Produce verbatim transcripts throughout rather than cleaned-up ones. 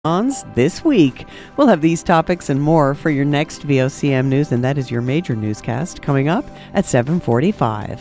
This week. We'll have these topics and more for your next V O C M News, and that is your major newscast coming up at seven forty-five.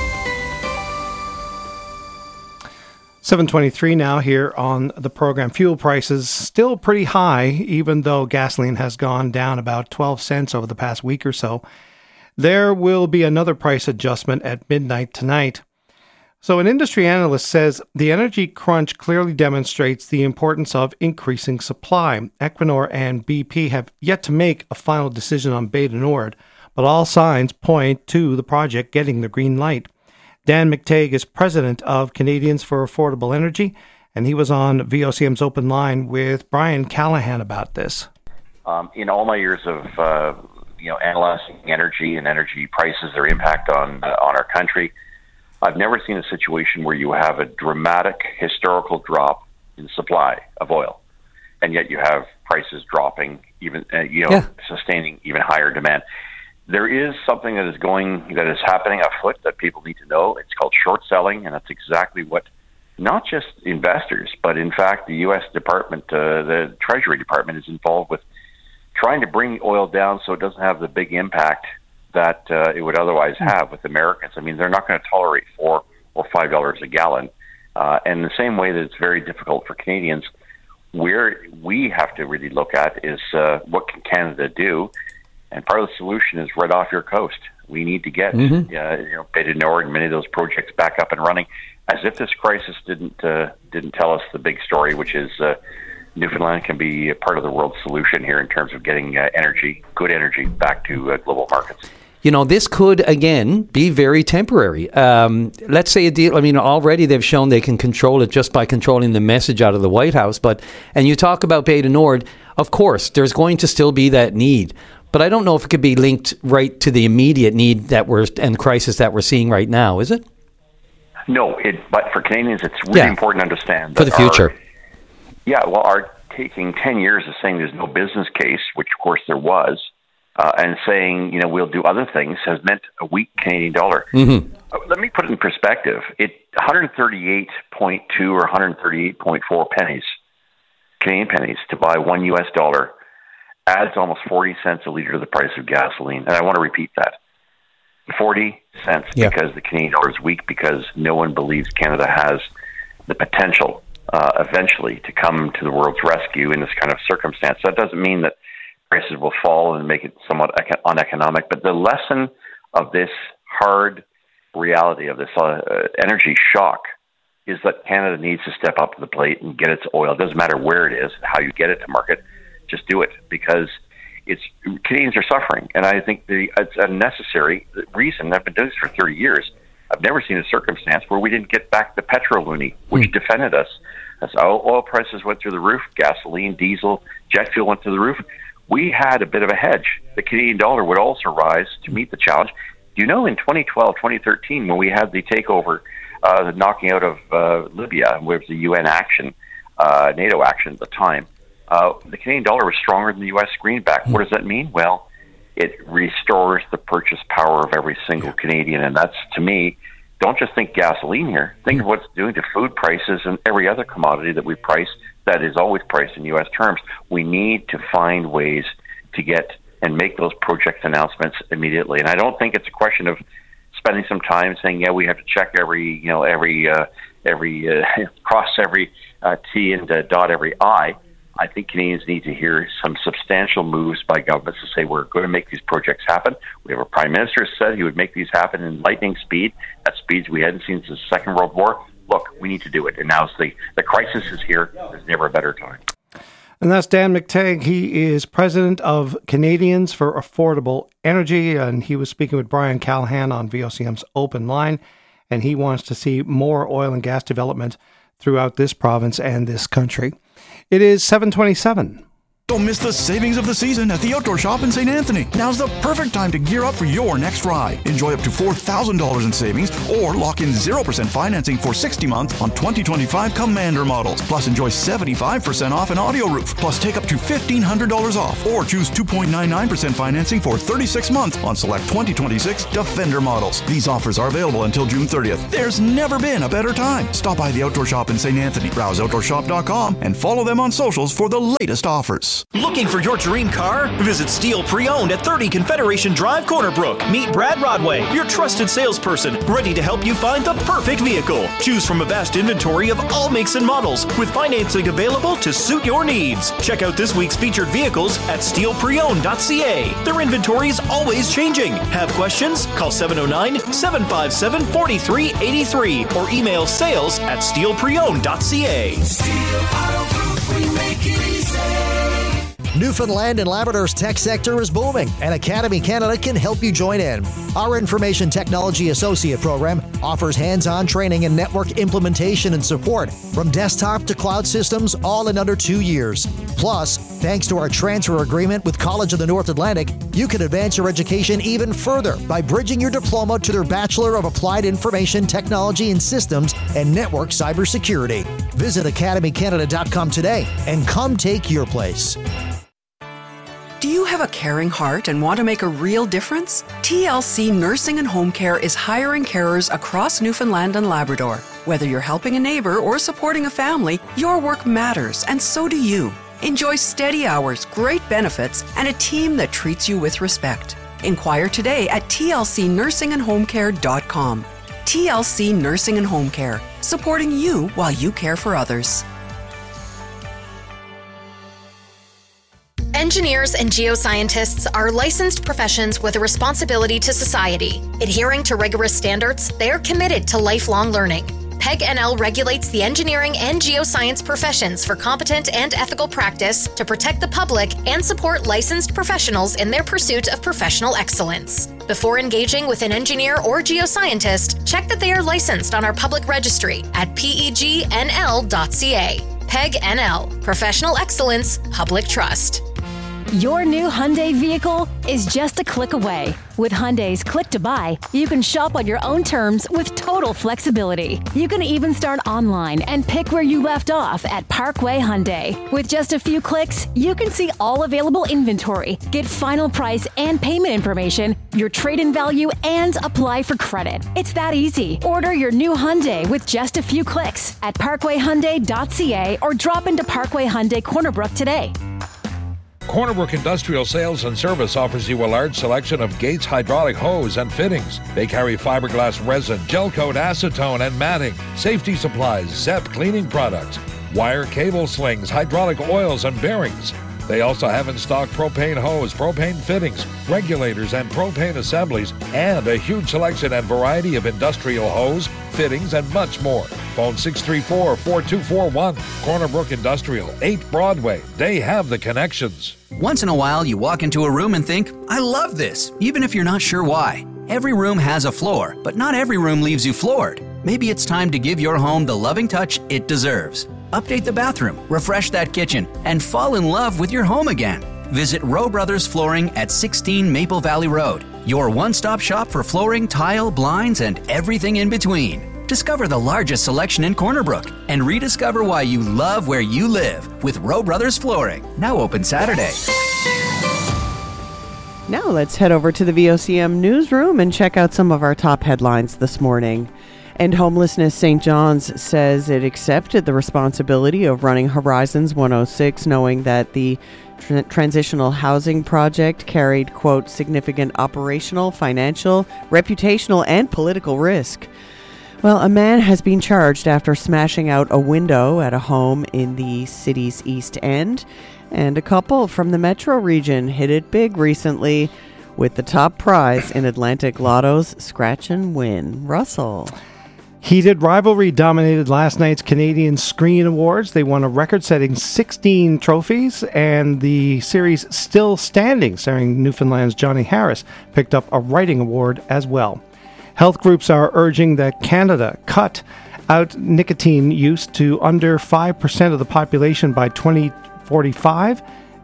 seven twenty-three now here on the program. Fuel prices still pretty high, even though gasoline has gone down about twelve cents over the past week or so. There will be another price adjustment at midnight tonight. So an industry analyst says the energy crunch clearly demonstrates the importance of increasing supply. Equinor and B P have yet to make a final decision on Bay du Nord, but all signs point to the project getting the green light. Dan McTague is president of Canadians for Affordable Energy, and he was on V O C M's Open Line with Brian Callahan about this. Um, in all my years of uh, you know analyzing energy and energy prices, their impact on uh, on our country, I've never seen a situation where you have a dramatic historical drop in supply of oil, and yet you have prices dropping, even uh, you know, yeah. sustaining even higher demand. There is something that is going, that is happening afoot that people need to know. It's called short selling, and that's exactly what not just investors, but in fact the U S Department, uh, the Treasury Department, is involved with trying to bring oil down so it doesn't have the big impact that uh, it would otherwise have with Americans. I mean, they're not going to tolerate four or five dollars a gallon. Uh, and the same way that it's very difficult for Canadians, where we have to really look at is uh, what can Canada do? And part of the solution is right off your coast. We need to get mm-hmm. uh, you know, Bay du Nord and many of those projects back up and running. As if this crisis didn't uh, didn't tell us the big story, which is uh, Newfoundland can be a part of the world solution here in terms of getting uh, energy, good energy, back to uh, global markets. You know, this could, again, be very temporary. Um, let's say a deal, I mean, already they've shown they can control it just by controlling the message out of the White House. But, and you talk about Bay du Nord, of course, there's going to still be that need. But I don't know if it could be linked right to the immediate need that we're, and crisis that we're seeing right now, is it? No, it, but for Canadians, it's really yeah. important to understand that for the future. Our, yeah, well, our taking ten years of saying there's no business case, which of course there was, Uh, and saying, you know, we'll do other things has meant a weak Canadian dollar. Mm-hmm. Uh, let me put it in perspective. It one thirty-eight point two or one thirty-eight point four pennies, Canadian pennies, to buy one U S dollar adds almost forty cents a litre to the price of gasoline. And I want to repeat that. forty cents yeah. because the Canadian dollar is weak, because no one believes Canada has the potential uh, eventually to come to the world's rescue in this kind of circumstance. That doesn't mean that prices will fall and make it somewhat econ- uneconomic. But the lesson of this hard reality, of this uh, energy shock, is that Canada needs to step up to the plate and get its oil. It doesn't matter where it is, how you get it to market, just do it, because it's Canadians are suffering. And I think the, it's a necessary reason. I've been doing this for thirty years. I've never seen a circumstance where we didn't get back the petrol-loonie, which mm. defended us. As oil prices went through the roof, gasoline, diesel, jet fuel went through the roof. We had a bit of a hedge. The Canadian dollar would also rise to meet the challenge. Do you know, in twenty twelve, twenty thirteen, when we had the takeover, uh, the knocking out of uh, Libya, where it was the U N action, uh, NATO action at the time, uh, the Canadian dollar was stronger than the U S greenback. What does that mean? Well, it restores the purchase power of every single Canadian, and that's, to me, don't just think gasoline here. Think of what it's doing to food prices and every other commodity that we price that is always priced in U S terms. We need to find ways to get and make those project announcements immediately. And I don't think it's a question of spending some time saying, yeah, we have to check every, you know, every, uh, every, uh, cross every uh, T and uh, dot every I. I think Canadians need to hear some substantial moves by governments to say we're going to make these projects happen. We have a prime minister who said he would make these happen in lightning speed, at speeds we hadn't seen since the Second World War. Look, we need to do it. And now the, the crisis is here. There's never a better time. And that's Dan McTague. He is president of Canadians for Affordable Energy, and he was speaking with Brian Callahan on V O C M's Open Line, and he wants to see more oil and gas development throughout this province and this country. It is seven twenty-seven. Don't miss the savings of the season at the Outdoor Shop in Saint Anthony. Now's the perfect time to gear up for your next ride. Enjoy up to four thousand dollars in savings or lock in zero percent financing for sixty months on twenty twenty-five Commander models. Plus enjoy seventy-five percent off an audio roof. Plus take up to fifteen hundred dollars off or choose two point nine nine percent financing for thirty-six months on select twenty twenty-six Defender models. These offers are available until June thirtieth. There's never been a better time. Stop by the Outdoor Shop in Saint Anthony. Browse outdoor shop dot com and follow them on socials for the latest offers. Looking for your dream car? Visit Steel Pre-Owned at thirty Confederation Drive, Corner Brook. Meet Brad Rodway, your trusted salesperson, ready to help you find the perfect vehicle. Choose from a vast inventory of all makes and models, with financing available to suit your needs. Check out this week's featured vehicles at steel pre owned dot c a. Their inventory is always changing. Have questions? Call seven oh nine, seven five seven, four three eight three or email sales at steel pre owned dot c a. Steel Auto Group, we make it easy. Newfoundland and Labrador's tech sector is booming, and Academy Canada can help you join in. Our Information Technology Associate program offers hands-on training in network implementation and support, from desktop to cloud systems, all in under two years. Plus, thanks to our transfer agreement with College of the North Atlantic, you can advance your education even further by bridging your diploma to their Bachelor of Applied Information Technology and Systems and Network Cybersecurity. Visit academy canada dot com today and come take your place. Do you have a caring heart and want to make a real difference? T L C Nursing and Home Care is hiring carers across Newfoundland and Labrador. Whether you're helping a neighbor or supporting a family, your work matters, and so do you. Enjoy steady hours, great benefits, and a team that treats you with respect. Inquire today at t l c nursing and home care dot com. T L C Nursing and Home Care, supporting you while you care for others. Engineers and geoscientists are licensed professions with a responsibility to society. Adhering to rigorous standards, they are committed to lifelong learning. P E G N L regulates the engineering and geoscience professions for competent and ethical practice to protect the public and support licensed professionals in their pursuit of professional excellence. Before engaging with an engineer or geoscientist, check that they are licensed on our public registry at p e g n l dot c a. P E G N L, Professional Excellence, Public Trust. Your new Hyundai vehicle is just a click away. With Hyundai's Click to Buy, you can shop on your own terms with total flexibility. You can even start online and pick where you left off at Parkway Hyundai. With just a few clicks, you can see all available inventory, get final price and payment information, your trade-in value, and apply for credit. It's that easy. Order your new Hyundai with just a few clicks at parkway hyundai dot c a or drop into Parkway Hyundai Corner Brook today. Corner Brook Industrial Sales and Service offers you a large selection of Gates hydraulic hose and fittings. They carry fiberglass resin, gel coat, acetone, and matting, safety supplies, Zep cleaning products, wire cable slings, hydraulic oils, and bearings. They also have in stock propane hose, propane fittings, regulators, and propane assemblies, and a huge selection and variety of industrial hose, fittings, and much more. Phone six three four, four two four one. Corner Brook Industrial, eight Broadway. They have the connections. Once in a while, you walk into a room and think, I love this, even if you're not sure why. Every room has a floor, but not every room leaves you floored. Maybe it's time to give your home the loving touch it deserves. Update the bathroom, refresh that kitchen, and fall in love with your home again. Visit Rowe Brothers Flooring at sixteen Maple Valley Road, your one-stop shop for flooring, tile, blinds, and everything in between. Discover the largest selection in Corner Brook and rediscover why you love where you live with Rowe Brothers Flooring. Now open Saturday. Now let's head over to the V O C M newsroom and check out some of our top headlines this morning. End Homelessness Saint John's says it accepted the responsibility of running Horizons one oh six, knowing that the tr- transitional housing project carried, quote, significant operational, financial, reputational, and political risk. Well, a man has been charged after smashing out a window at a home in the city's East End, and a couple from the metro region hit it big recently with the top prize in Atlantic Lotto's Scratch and Win. Russell. Heated rivalry dominated last night's Canadian Screen Awards. They won a record-setting sixteen trophies, and the series Still Standing, starring Newfoundland's Johnny Harris, picked up a writing award as well. Health groups are urging that Canada cut out nicotine use to under five percent of the population by twenty forty-five.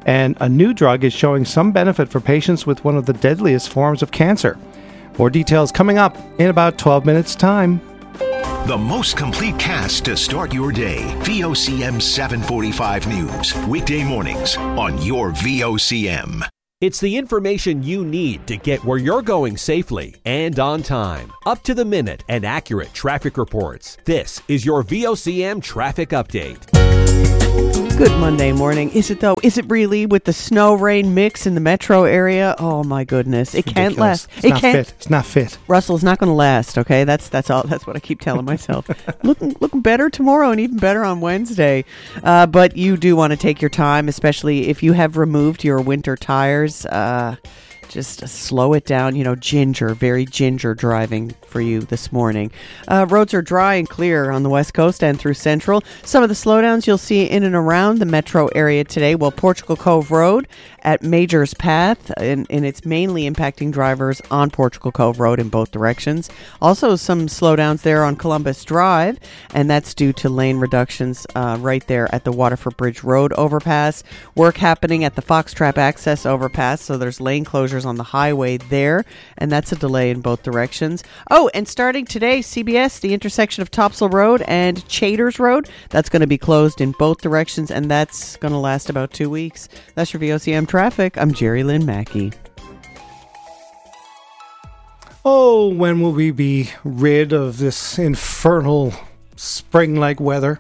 and a new drug is showing some benefit for patients with one of the deadliest forms of cancer. More details coming up in about twelve minutes' time. The most complete cast to start your day. V O C M seven forty-five News. Weekday mornings on your V O C M. It's the information you need to get where you're going safely and on time. Up to the minute and accurate traffic reports. This is your V O C M Traffic Update. Good Monday morning. Is it though? Is it really with the snow rain mix in the metro area? Oh my goodness. It can't last. It's it not can't fit. It's not fit. Russell, it's not going to last, okay? That's that's all that's what I keep telling myself. looking looking better tomorrow and even better on Wednesday. Uh, but you do want to take your time, especially if you have removed your winter tires. Uh Just slow it down, you know, ginger, very ginger driving for you this morning. Uh, roads are dry and clear on the west coast and through central. Some of the slowdowns you'll see in and around the metro area today. Well, Portugal Cove Road at Majors Path, and, and it's mainly impacting drivers on Portugal Cove Road in both directions. Also, some slowdowns there on Columbus Drive, and that's due to lane reductions uh, right there at the Waterford Bridge Road overpass. Work happening at the Foxtrap Access overpass, so there's lane closures on the highway there, and that's a delay in both directions. Oh, and starting today, C B S, the intersection of Topsail Road and Chaders Road, that's going to be closed in both directions, and that's going to last about two weeks. That's your V O C M traffic. I'm Jerry Lynn Mackey. Oh, when will we be rid of this infernal spring-like weather?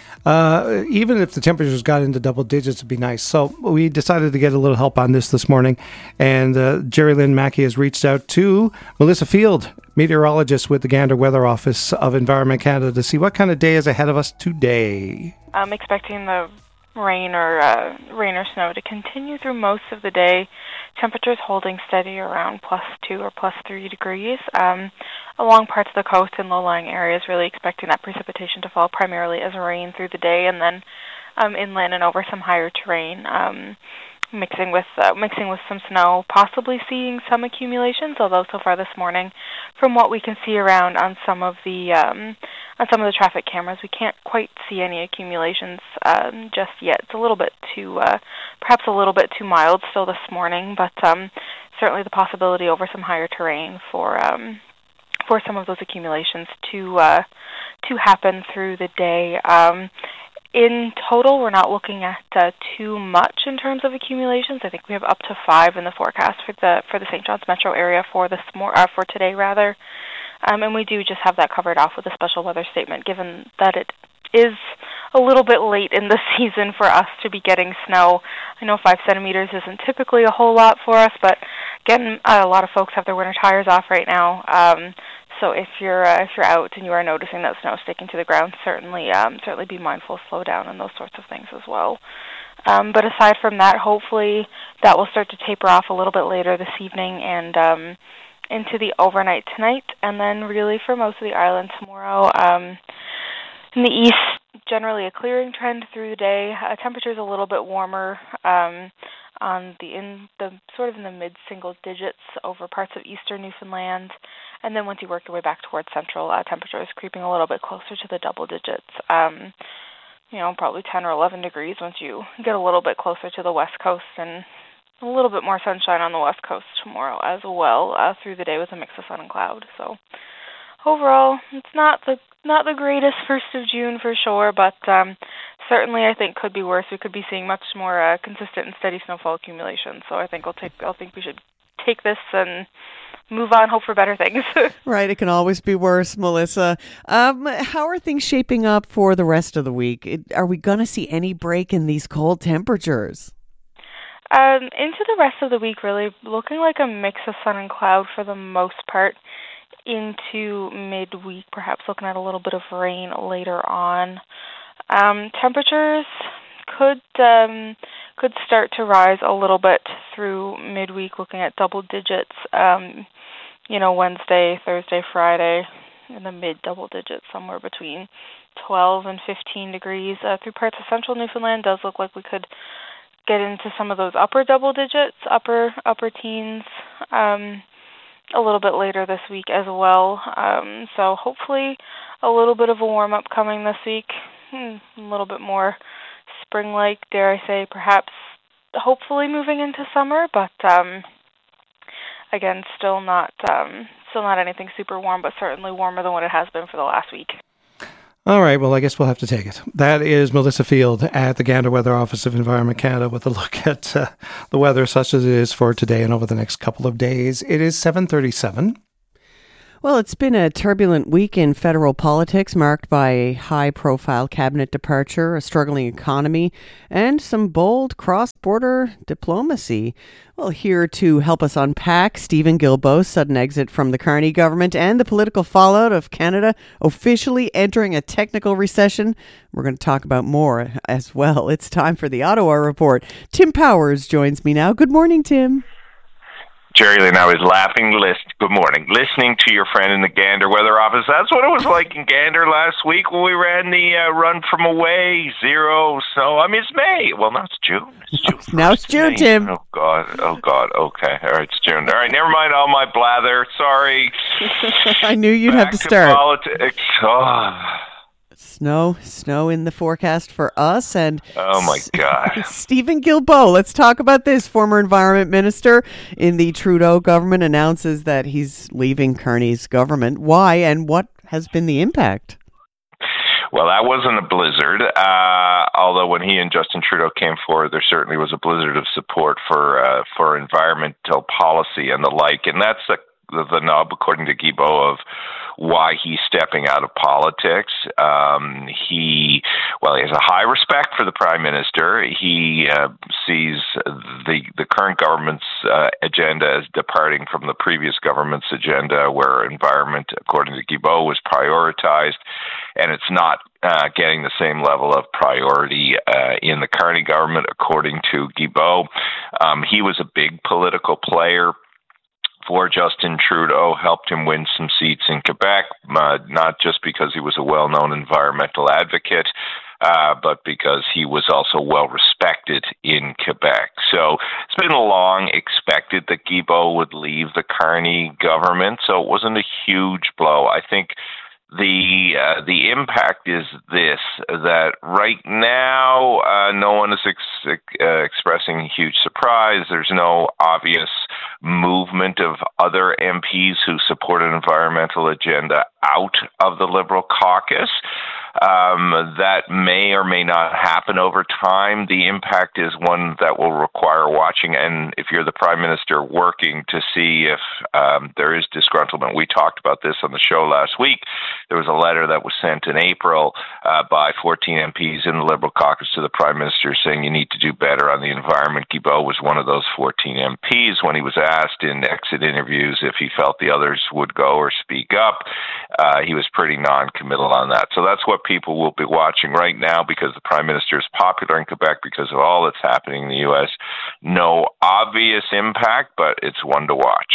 Uh, even if the temperatures got into double digits, it'd be nice. So we decided to get a little help on this this morning. And uh, Jerry Lynn Mackey has reached out to Melissa Field, meteorologist with the Gander Weather Office of Environment Canada, to see what kind of day is ahead of us today. I'm expecting the rain or uh, rain or snow to continue through most of the day. Temperatures holding steady around plus two or plus three degrees. Um, along parts of the coast and low-lying areas, really expecting that precipitation to fall primarily as rain through the day, and then um, inland and over some higher terrain, um, mixing with uh, mixing with some snow, possibly seeing some accumulations. Although so far this morning, from what we can see around on some of the um, on some of the traffic cameras, we can't quite see any accumulations um, just yet. It's a little bit too, uh, perhaps a little bit too mild still this morning, but um, certainly the possibility over some higher terrain for. Um, for some of those accumulations to uh, to happen through the day. Um, in total, we're not looking at uh, too much in terms of accumulations. I think we have up to five in the forecast for the for the Saint John's metro area for this more uh, for today rather, um, and we do just have that covered off with a special weather statement, given that it is a little bit late in the season for us to be getting snow. I know five centimeters isn't typically a whole lot for us, but again, uh, a lot of folks have their winter tires off right now. Um, so if you're uh, if you're out and you are noticing that snow sticking to the ground, certainly um, certainly be mindful, slow down, and those sorts of things as well. Um, but aside from that, hopefully that will start to taper off a little bit later this evening and um, into the overnight tonight, and then really for most of the island tomorrow. Um, In the east, generally a clearing trend through the day. Uh, temperatures a little bit warmer um, on the in the sort of in the mid single digits over parts of eastern Newfoundland, and then once you work your way back towards central, uh, temperatures creeping a little bit closer to the double digits. Um, you know, probably ten or eleven degrees once you get a little bit closer to the west coast, and a little bit more sunshine on the west coast tomorrow as well uh, through the day with a mix of sun and cloud. So overall, it's not the not the greatest first of June for sure, but um, certainly I think could be worse. We could be seeing much more uh, consistent and steady snowfall accumulation. So I think I'll take. I think we should take this and move on. Hope for better things. Right, it can always be worse, Melissa. Um, how are things shaping up for the rest of the week? It, are we going to see any break in these cold temperatures? Um, into the rest of the week, really looking like a mix of sun and cloud for the most part. Into midweek, perhaps looking at a little bit of rain later on. Um, temperatures could um, could start to rise a little bit through midweek, looking at double digits. Um, you know, Wednesday, Thursday, Friday, in the mid double digits, somewhere between twelve and fifteen degrees. Uh, through parts of central Newfoundland, does look like we could get into some of those upper double digits, upper upper teens. Um, a little bit later this week as well. Um, so hopefully a little bit of a warm-up coming this week. Hmm, a little bit more spring-like, dare I say, perhaps hopefully moving into summer, but um, again, still not um, still not anything super warm, but certainly warmer than what it has been for the last week. All right, well, I guess we'll have to take it. That is Melissa Field at the Gander Weather Office of Environment Canada with a look at uh, the weather such as it is for today and over the next couple of days. It is seven thirty-seven. Well, it's been a turbulent week in federal politics marked by a high-profile cabinet departure, a struggling economy, and some bold cross-border diplomacy. Well, here to help us unpack Stephen Guilbeault's sudden exit from the Carney government and the political fallout of Canada officially entering a technical recession. We're going to talk about more as well. It's time for the Ottawa Report. Tim Powers joins me now. Good morning, Tim. Jerry Lynn, I was laughing, list, good morning, listening to your friend in the Gander Weather Office. That's what it was like in Gander last week when we ran the uh, run from away, zero snow. I mean, it's May. Well, now it's June. It's June now it's June, May. Tim. Oh, God. Oh, God. Okay. All right, it's June. All right, never mind all my blather. Sorry. I knew you'd Back have to start. Politics. Oh. Snow, snow in the forecast for us. And oh, my God. Stephen Guilbeault, let's talk about this. Former environment minister in the Trudeau government announces that he's leaving Carney's government. Why and what has been the impact? Well, that wasn't a blizzard, uh, although when he and Justin Trudeau came forward, there certainly was a blizzard of support for uh, for environmental policy and the like. And that's the, the, the nub, according to Guilbeault, of why he's stepping out of politics. Um, he, well, he has a high respect for the Prime Minister. He uh, sees the the current government's uh, agenda as departing from the previous government's agenda, where environment, according to Guilbeault, was prioritized, and it's not uh, getting the same level of priority uh, in the Carney government, according to Guilbeault. Um, he was a big political player for Justin Trudeau, helped him win some seats in Quebec, uh, not just because he was a well-known environmental advocate, uh, but because he was also well-respected in Quebec. So it's been long expected that Guilbeault would leave the Carney government, so it wasn't a huge blow. I think The uh, the impact is this, that right now uh, no one is ex- uh, expressing huge surprise. There's no obvious movement of other M Ps who support an environmental agenda out of the Liberal caucus. Um, that may or may not happen over time. The impact is one that will require watching, and if you're the Prime Minister, working to see if um, there is disgruntlement. We talked about this on the show last week. There was a letter that was sent in April uh, by fourteen M Ps in the Liberal caucus to the Prime Minister saying you need to do better on the environment. Guilbeault was one of those fourteen M Ps. When he was asked in exit interviews if he felt the others would go or speak up, uh, he was pretty non-committal on that. So that's what people will be watching right now, because the Prime Minister is popular in Quebec because of all that's happening in the U S. No obvious impact, but it's one to watch.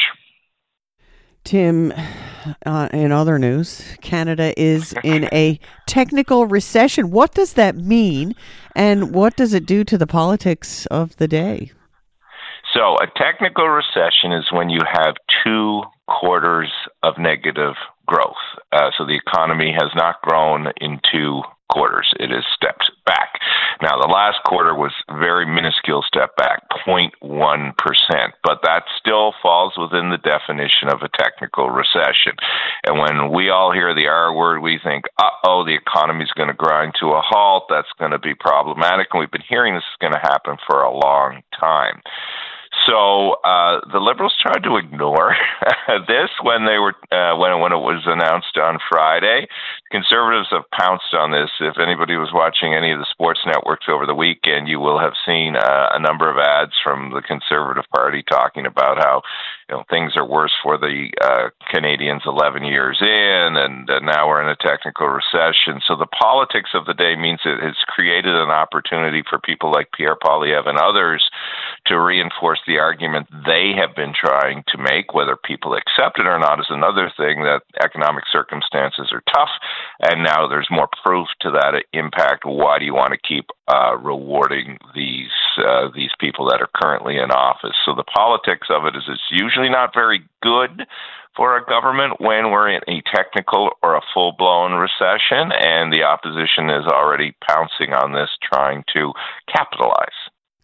Tim, uh, in other news, Canada is in a technical recession. What does that mean, and what does it do to the politics of the day? So a technical recession is when you have two quarters of negative growth. Uh, so the economy has not grown in two quarters. It has stepped back. Now, the last quarter was very minuscule step back, zero point one percent, but that still falls within the definition of a technical recession. And when we all hear the R word, we think, uh-oh, the economy's going to grind to a halt. That's going to be problematic. And we've been hearing this is going to happen for a long time. So uh, the Liberals tried to ignore this when they were uh, when when it was announced on Friday. Conservatives have pounced on this. If anybody was watching any of the sports networks over the weekend, you will have seen uh, a number of ads from the Conservative Party talking about how you know things are worse for the uh, Canadians eleven years in, and uh, now we're in a technical recession. So the politics of the day means it has created an opportunity for people like Pierre Poilievre and others to reinforce the argument they have been trying to make. Whether people accept it or not is another thing, that economic circumstances are tough, and now there's more proof to that impact. Why do you want to keep uh, rewarding these uh, these people that are currently in office? So the politics of it is it's usually not very good for a government when we're in a technical or a full-blown recession, and the opposition is already pouncing on this, trying to capitalize.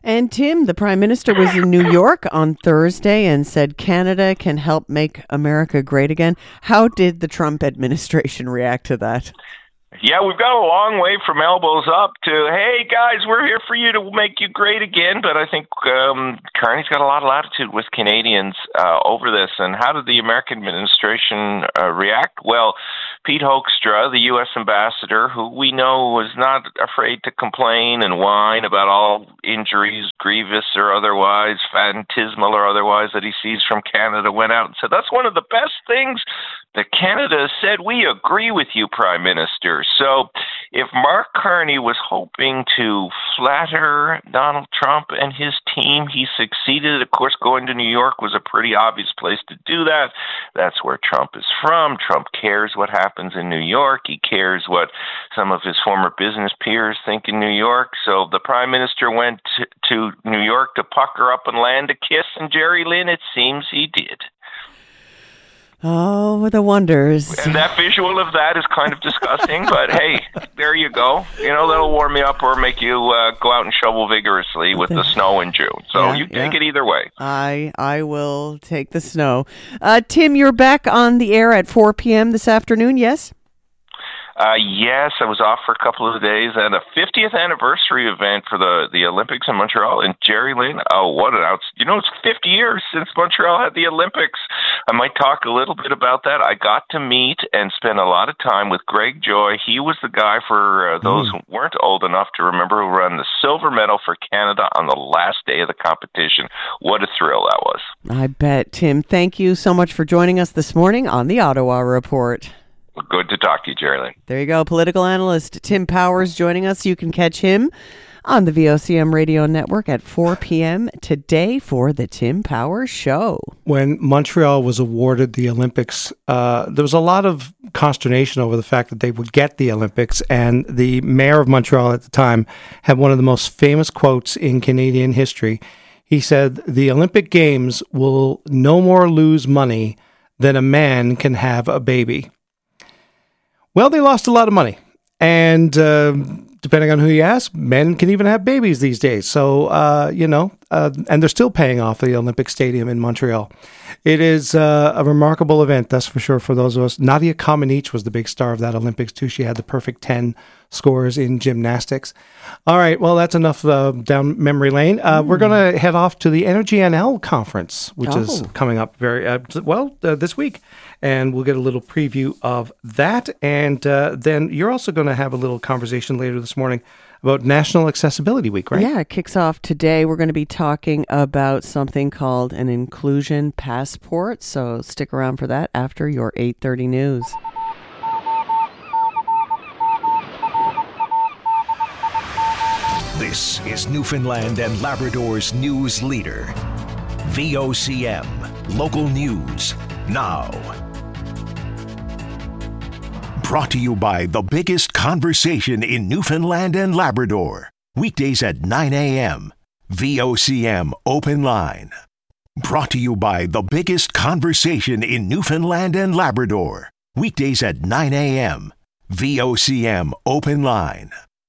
And Tim, the Prime Minister was in New York on Thursday and said Canada can help make America great again. How did the Trump administration react to that? Yeah, we've got a long way from elbows up to, hey, guys, we're here for you to make you great again. But I think um, Carney's got a lot of latitude with Canadians uh, over this. And how did the American administration uh, react? Well, Pete Hoekstra, the U S ambassador, who we know was not afraid to complain and whine about all injuries, grievous or otherwise, phantasmal or otherwise, that he sees from Canada, went out and said, that's one of the best things that Canada said. We agree with you, Prime Minister. So if Mark Carney was hoping to flatter Donald Trump and his team, he succeeded. Of course, going to New York was a pretty obvious place to do that. That's where Trump is from. Trump cares what happens in New York. He cares what some of his former business peers think in New York. So the Prime Minister went to, to New York to pucker up and land a kiss, and Jerry Lynn, it seems he did. Oh, the wonders. And that visual of that is kind of disgusting, but hey, there you go. You know, that'll warm you up or make you uh, go out and shovel vigorously with the snow in June. So Yeah, you take yeah. it either way. I I will take the snow. Uh, Tim, you're back on the air at four p.m. this afternoon, yes? Uh, yes, I was off for a couple of days at a fiftieth anniversary event for the, the Olympics in Montreal. And Jerry Lynn, oh, what an out! You know, it's fifty years since Montreal had the Olympics. I might talk a little bit about that. I got to meet and spend a lot of time with Greg Joy. He was the guy, for uh, those who weren't old enough to remember, who won the silver medal for Canada on the last day of the competition. What a thrill that was. I bet. Tim, thank you so much for joining us this morning on the Ottawa Report. Good to talk to you, Jerry Lynn. There you go. Political analyst Tim Powers joining us. You can catch him on the V O C M Radio Network at four p.m. today for the Tim Powers Show. When Montreal was awarded the Olympics, uh, there was a lot of consternation over the fact that they would get the Olympics. And the mayor of Montreal at the time had one of the most famous quotes in Canadian history. He said, "The Olympic Games will no more lose money than a man can have a baby." Well, they lost a lot of money. And uh, depending on who you ask, men can even have babies these days. So, uh, you know, uh, and they're still paying off the Olympic Stadium in Montreal. It is uh, a remarkable event, that's for sure, for those of us. Nadia Comaneci was the big star of that Olympics, too. She had the perfect ten scores in gymnastics. All right, well, that's enough uh, down memory lane. Uh, mm. We're going to head off to the Energy N L conference, which oh. is coming up very, uh, well, uh, this week. And we'll get a little preview of that. And uh, then you're also going to have a little conversation later this morning about National Accessibility Week, right? Yeah, it kicks off today. We're going to be talking about something called an inclusion passport. So stick around for that after your eight thirty news. This is Newfoundland and Labrador's news leader. V O C M, local news, now. Brought to you by the biggest conversation in Newfoundland and Labrador. Weekdays at nine a.m. V O C M Open Line. Brought to you by the biggest conversation in Newfoundland and Labrador. Weekdays at nine a.m. V O C M Open Line.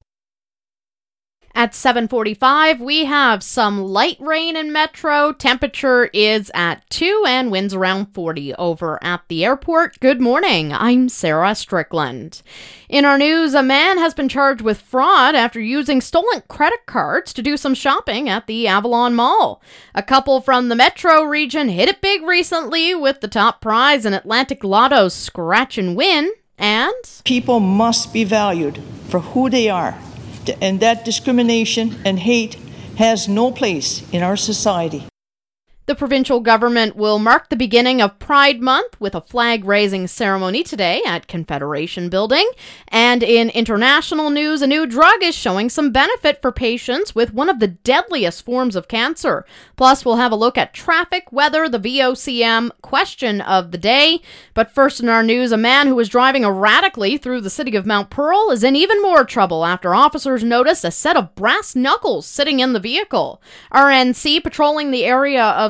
At seven forty-five, we have some light rain in Metro. Temperature is at two and winds around forty over at the airport. Good morning. I'm Sarah Strickland. In our news, a man has been charged with fraud after using stolen credit cards to do some shopping at the Avalon Mall. A couple from the Metro region hit it big recently with the top prize in Atlantic Lotto's Scratch and Win. And people must be valued for who they are. And that discrimination and hate has no place in our society. The provincial government will mark the beginning of Pride Month with a flag-raising ceremony today at Confederation Building. And in international news, a new drug is showing some benefit for patients with one of the deadliest forms of cancer. Plus, we'll have a look at traffic, weather, the V O C M question of the day. But first in our news, a man who was driving erratically through the city of Mount Pearl is in even more trouble after officers noticed a set of brass knuckles sitting in the vehicle. R N C patrolling the area of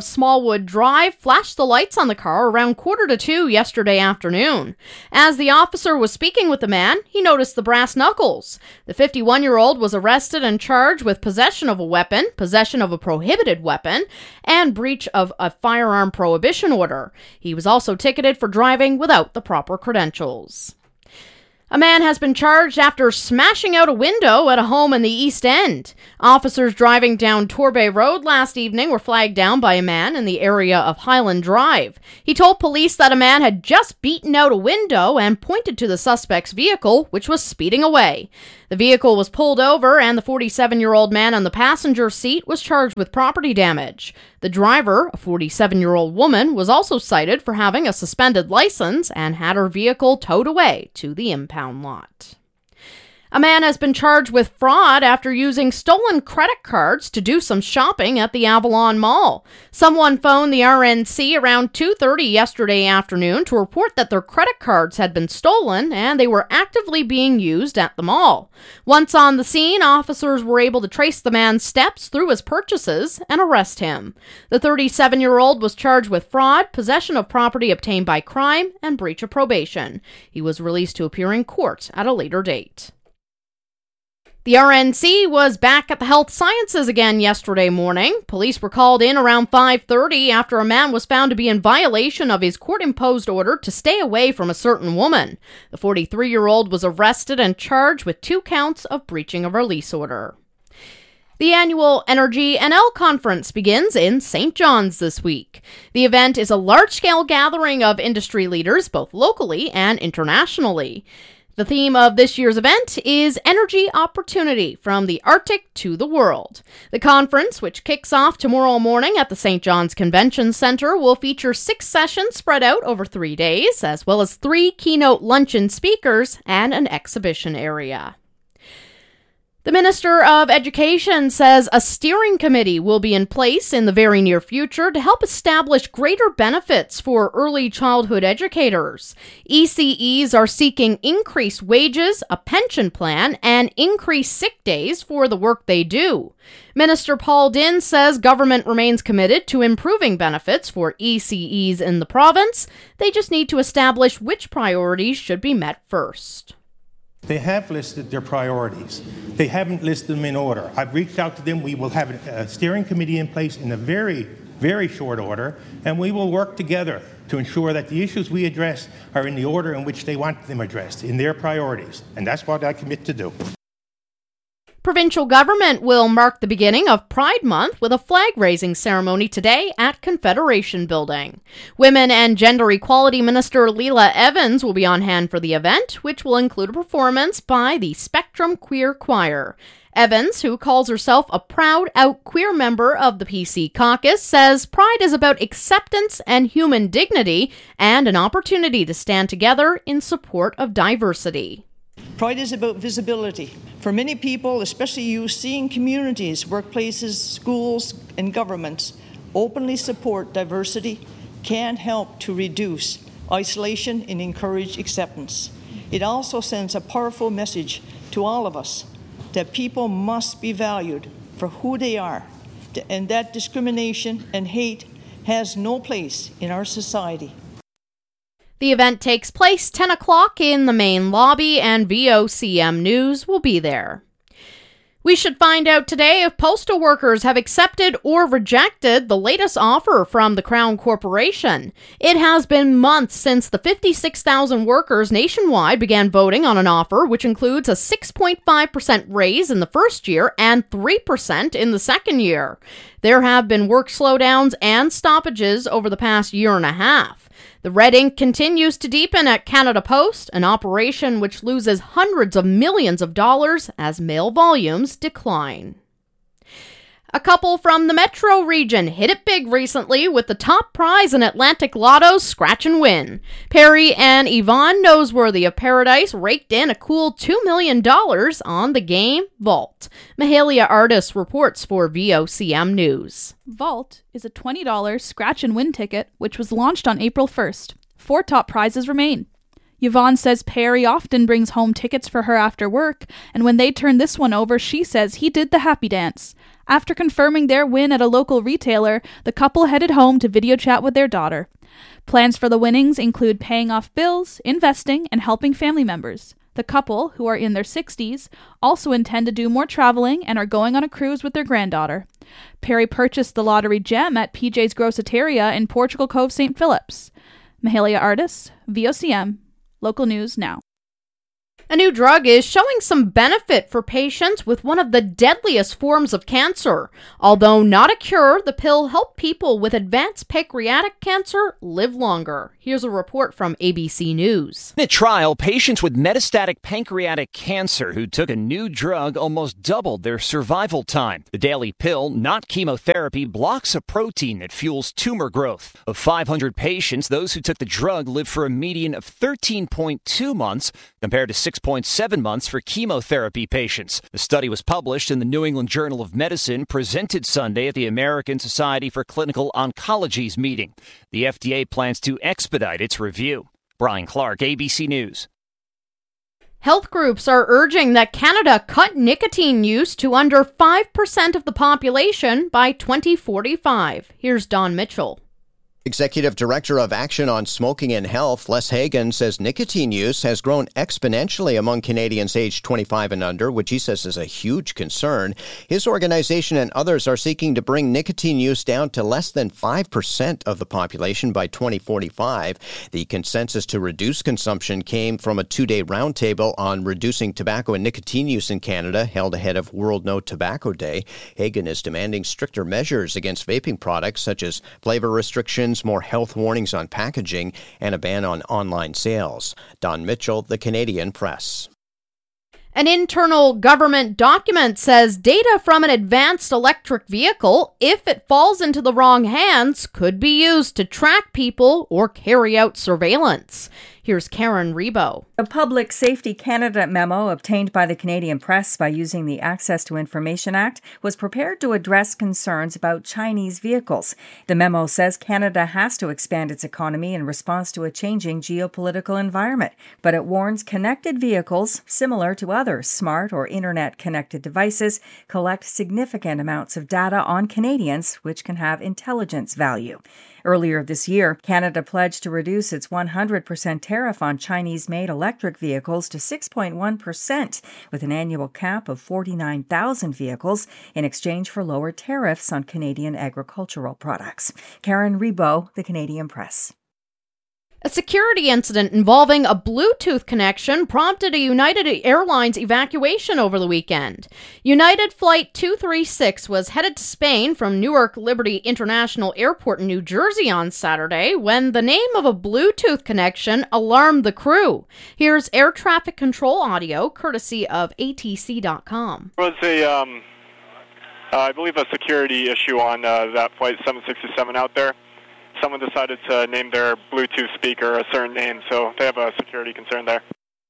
of Smallwood Drive flashed the lights on the car around quarter to two yesterday afternoon. As the officer was speaking with the man, he noticed the brass knuckles. The fifty-one-year-old was arrested and charged with possession of a weapon, possession of a prohibited weapon, and breach of a firearm prohibition order. He was also ticketed for driving without the proper credentials. A man has been charged after smashing out a window at a home in the East End. Officers driving down Torbay Road last evening were flagged down by a man in the area of Highland Drive. He told police that a man had just beaten out a window and pointed to the suspect's vehicle, which was speeding away. The vehicle was pulled over and the forty-seven-year-old man on the passenger seat was charged with property damage. The driver, a forty-seven-year-old woman, was also cited for having a suspended license and had her vehicle towed away to the impound lot. A man has been charged with fraud after using stolen credit cards to do some shopping at the Avalon Mall. Someone phoned the R N C around two thirty yesterday afternoon to report that their credit cards had been stolen and they were actively being used at the mall. Once on the scene, officers were able to trace the man's steps through his purchases and arrest him. The thirty-seven-year-old was charged with fraud, possession of property obtained by crime, and breach of probation. He was released to appear in court at a later date. The R N C was back at the Health Sciences again yesterday morning. Police were called in around five thirty after a man was found to be in violation of his court-imposed order to stay away from a certain woman. The forty-three-year-old was arrested and charged with two counts of breaching a release order. The annual Energy N L conference begins in Saint John's this week. The event is a large-scale gathering of industry leaders, both locally and internationally. The theme of this year's event is Energy Opportunity, from the Arctic to the World. The conference, which kicks off tomorrow morning at the Saint John's Convention Center, will feature six sessions spread out over three days, as well as three keynote luncheon speakers and an exhibition area. The Minister of Education says a steering committee will be in place in the very near future to help establish greater benefits for early childhood educators. E C Es are seeking increased wages, a pension plan, and increased sick days for the work they do. Minister Paul Dinn says government remains committed to improving benefits for E C Es in the province. They just need to establish which priorities should be met first. They have listed their priorities. They haven't listed them in order. I've reached out to them. We will have a steering committee in place in a very, very short order, and we will work together to ensure that the issues we address are in the order in which they want them addressed, in their priorities. And that's what I commit to do. Provincial government will mark the beginning of Pride Month with a flag-raising ceremony today at Confederation Building. Women and Gender Equality Minister Leela Evans will be on hand for the event, which will include a performance by the Spectrum Queer Choir. Evans, who calls herself a proud out queer member of the P C caucus, says Pride is about acceptance and human dignity and an opportunity to stand together in support of diversity. Pride is about visibility. For many people, especially youth, seeing communities, workplaces, schools, and governments openly support diversity can help to reduce isolation and encourage acceptance. It also sends a powerful message to all of us that people must be valued for who they are, and that discrimination and hate has no place in our society. The event takes place ten o'clock in the main lobby, and V O C M News will be there. We should find out today if postal workers have accepted or rejected the latest offer from the Crown Corporation. It has been months since the fifty-six thousand workers nationwide began voting on an offer which includes a six point five percent raise in the first year and three percent in the second year. There have been work slowdowns and stoppages over the past year and a half. The red ink continues to deepen at Canada Post, an operation which loses hundreds of millions of dollars as mail volumes decline. A couple from the Metro region hit it big recently with the top prize in Atlantic Lotto's Scratch and Win. Perry and Yvonne Noseworthy of Paradise raked in a cool two million dollars on the game Vault. Mahalia Artis reports for V O C M News. Vault is a twenty dollars Scratch and Win ticket which was launched on April first. Four top prizes remain. Yvonne says Perry often brings home tickets for her after work, and when they turn this one over, she says he did the happy dance. After confirming their win at a local retailer, the couple headed home to video chat with their daughter. Plans for the winnings include paying off bills, investing, and helping family members. The couple, who are in their sixties, also intend to do more traveling and are going on a cruise with their granddaughter. Perry purchased the lottery gem at P J's Grosseteria in Portugal Cove, Saint Phillips. Mahalia Artis, V O C M, local news now. A new drug is showing some benefit for patients with one of the deadliest forms of cancer. Although not a cure, the pill helped people with advanced pancreatic cancer live longer. Here's a report from A B C News. In a trial, patients with metastatic pancreatic cancer who took a new drug almost doubled their survival time. The daily pill, not chemotherapy, blocks a protein that fuels tumor growth. Of five hundred patients, those who took the drug lived for a median of thirteen point two months compared to six point seven months for chemotherapy patients. The study was published in the New England Journal of Medicine, presented Sunday at the American Society for Clinical Oncology's meeting. The F D A plans to expedite its review. Brian Clark, A B C News. Health groups are urging that Canada cut nicotine use to under five percent of the population by twenty forty-five. Here's Don Mitchell. Executive Director of Action on Smoking and Health, Les Hagan, says nicotine use has grown exponentially among Canadians aged twenty-five and under, which he says is a huge concern. His organization and others are seeking to bring nicotine use down to less than five percent of the population by twenty forty-five. The consensus to reduce consumption came from a two-day roundtable on reducing tobacco and nicotine use in Canada, held ahead of World No Tobacco Day. Hagan is demanding stricter measures against vaping products, such as flavor restrictions, more health warnings on packaging, and a ban on online sales. Don Mitchell, The Canadian Press. An internal government document says data from an advanced electric vehicle, if it falls into the wrong hands, could be used to track people or carry out surveillance. Here's Karen Rebo. A Public Safety Canada memo obtained by the Canadian Press by using the Access to Information Act was prepared to address concerns about Chinese vehicles. The memo says Canada has to expand its economy in response to a changing geopolitical environment, but it warns connected vehicles, similar to other smart or internet-connected devices, collect significant amounts of data on Canadians, which can have intelligence value. Earlier this year, Canada pledged to reduce its one hundred percent tariff on Chinese-made electric vehicles to six point one percent, with an annual cap of forty-nine thousand vehicles in exchange for lower tariffs on Canadian agricultural products. Karen Rebo, The Canadian Press. A security incident involving a Bluetooth connection prompted a United Airlines evacuation over the weekend. United Flight two thirty-six was headed to Spain from Newark Liberty International Airport in New Jersey on Saturday when the name of a Bluetooth connection alarmed the crew. Here's air traffic control audio, courtesy of A T C dot com. It was a, um, uh, I believe, a security issue on uh, that flight seven sixty-seven out there. Someone decided to name their Bluetooth speaker a certain name, so they have a security concern there.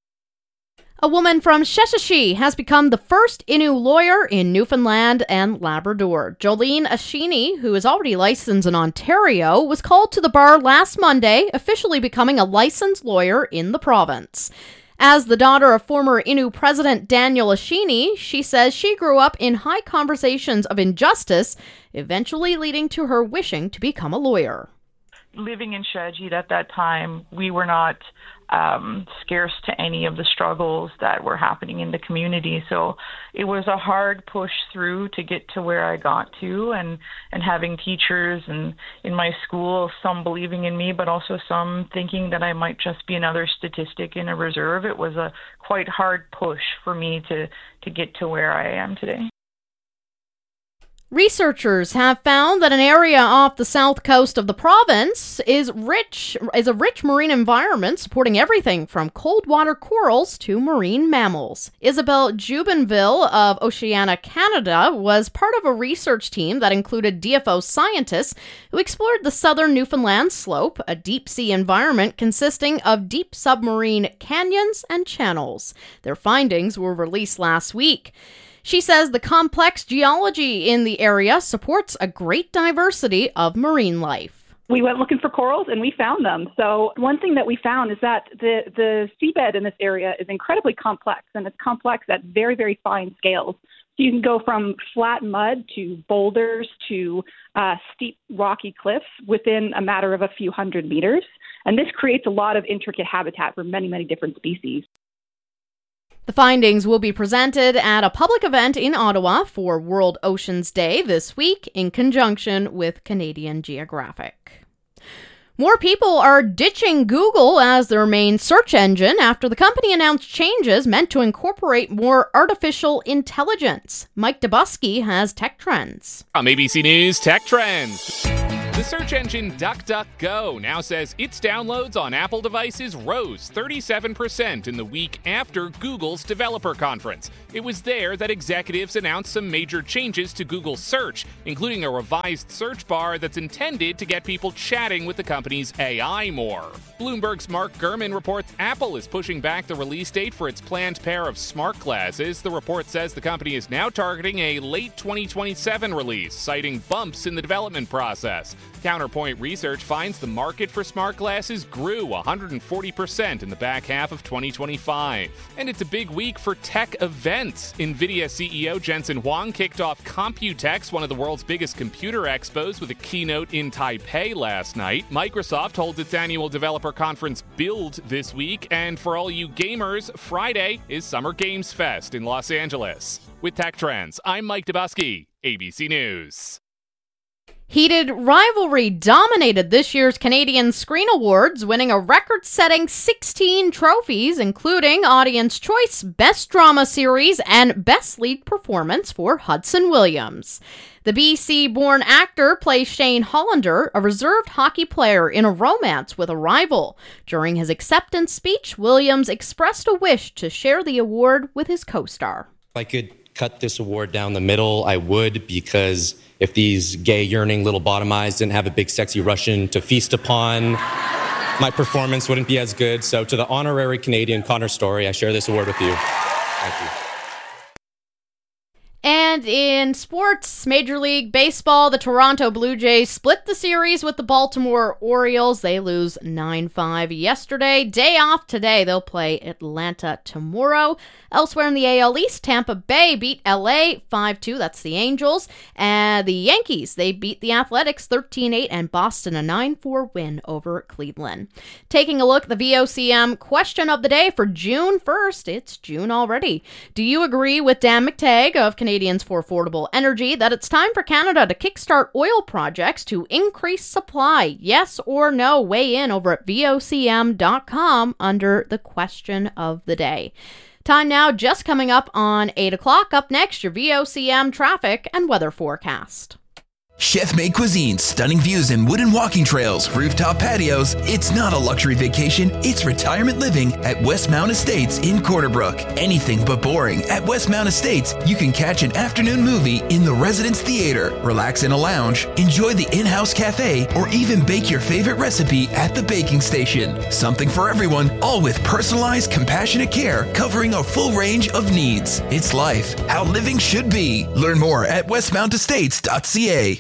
A woman from Sheshatshiu has become the first Innu lawyer in Newfoundland and Labrador. Jolene Ashini, who is already licensed in Ontario, was called to the bar last Monday, officially becoming a licensed lawyer in the province. As the daughter of former Innu President Daniel Ashini, she says she grew up in high conversations of injustice, eventually leading to her wishing to become a lawyer. Living in Sheshatshiu at that time, we were not um, scarce to any of the struggles that were happening in the community. So it was a hard push through to get to where I got to, and, and having teachers and in my school, some believing in me, but also some thinking that I might just be another statistic in a reserve. It was a quite hard push for me to, to get to where I am today. Researchers have found that an area off the south coast of the province is rich is a rich marine environment supporting everything from cold water corals to marine mammals. Isabel Jubenville of Oceana Canada was part of a research team that included D F O scientists who explored the southern Newfoundland slope, a deep sea environment consisting of deep submarine canyons and channels. Their findings were released last week. She says the complex geology in the area supports a great diversity of marine life. We went looking for corals and we found them. So one thing that we found is that the, the seabed in this area is incredibly complex, and it's complex at very, very fine scales. So you can go from flat mud to boulders to uh, steep rocky cliffs within a matter of a few hundred meters. And this creates a lot of intricate habitat for many, many different species. The findings will be presented at a public event in Ottawa for World Oceans Day this week in conjunction with Canadian Geographic. More people are ditching Google as their main search engine after the company announced changes meant to incorporate more artificial intelligence. Mike Dubusky has Tech Trends. From A B C News Tech Trends. The search engine DuckDuckGo now says its downloads on Apple devices rose thirty-seven percent in the week after Google's developer conference. It was there that executives announced some major changes to Google Search, including a revised search bar that's intended to get people chatting with the company's A I more. Bloomberg's Mark Gurman reports Apple is pushing back the release date for its planned pair of smart glasses. The report says the company is now targeting a late twenty twenty-seven release, citing bumps in the development process. Counterpoint Research finds the market for smart glasses grew one hundred forty percent in the back half of twenty twenty-five. And it's a big week for tech events. NVIDIA C E O Jensen Huang kicked off Computex, one of the world's biggest computer expos, with a keynote in Taipei last night. Microsoft holds its annual developer conference Build this week. And for all you gamers, Friday is Summer Games Fest in Los Angeles. With Tech Trends, I'm Mike Dubusky, A B C News. Heated rivalry dominated this year's Canadian Screen Awards, winning a record-setting sixteen trophies, including Audience Choice, Best Drama Series, and Best Lead Performance for Hudson Williams. The B C-born actor plays Shane Hollander, a reserved hockey player in a romance with a rival. During his acceptance speech, Williams expressed a wish to share the award with his co-star. If I could cut this award down the middle, I would, because if these gay, yearning little bottom eyes didn't have a big, sexy Russian to feast upon, my performance wouldn't be as good. So to the honorary Canadian Connor Story, I share this award with you. Thank you. And in sports, Major League Baseball, the Toronto Blue Jays split the series with the Baltimore Orioles. They lose nine five yesterday. Day off today. They'll play Atlanta tomorrow. Elsewhere in the A L East, Tampa Bay beat L A five two. That's the Angels. And the Yankees, they beat the Athletics thirteen eight, and Boston a nine four win over Cleveland. Taking a look at the V O C M question of the day for June first. It's June already. Do you agree with Dan McTagg of Canadians for Affordable Energy that it's time for Canada to kickstart oil projects to increase supply? Yes or no? Weigh in over at V O C M dot com under the question of the day. Time now just coming up on eight o'clock. Up next, your V O C M traffic and weather forecast. Chef-made cuisine, stunning views and wooden walking trails, rooftop patios. It's not a luxury vacation, it's retirement living at Westmount Estates in Corner Brook. Anything but boring. At Westmount Estates, you can catch an afternoon movie in the Residence Theater, relax in a lounge, enjoy the in-house cafe, or even bake your favorite recipe at the baking station. Something for everyone, all with personalized, compassionate care covering a full range of needs. It's life, how living should be. Learn more at westmount estates dot c a.